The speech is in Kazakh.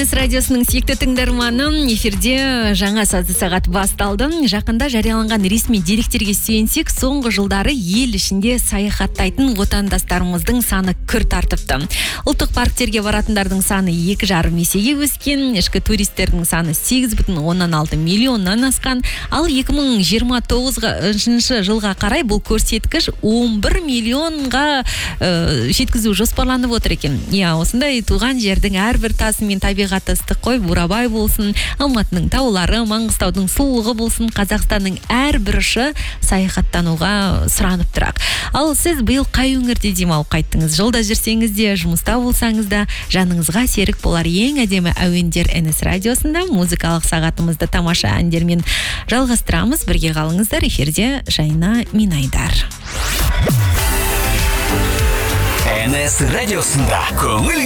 НС радиосының сүйікті тыңдарманы, эфирде жаңа сағат басталды. Жақында жарияланған ресми деректерге сүйенсек, соңғы жылдары ел ішінде саяхаттайтын отандастарымыздың саны күрт артыпты. Ұлттық парктерге баратындардың саны 2,5 есеге өскен, ішкі туристердің саны 8,6 миллионнан асқан, ал 2029 жылға қарай бұл көрсеткіш 11 миллионға жеткізу жоспарланып отыр екен. Осындай туған жердің әрбір тасы мен табиғаты ыстық қой, Бурабай болсын, Алматының таулары, Маңғыстаудың сұлулығы болсын, Қазақстанның әрбір ұшы саяхаттануға сұранып тұрақ. Ал сіз биыл қай өңірде демалып қайттыңыз? Жолда жүрсеңіз де, жұмыста болсаңыз да, жаныңызға серік болар ең әдемі әуендер НС радиосында. Музыкалық сағатымызды тамаша әндермен жалғастырамыз. Бірге қалыңыздар, эфирде Жайна Минайдар. НС радиосында көңіл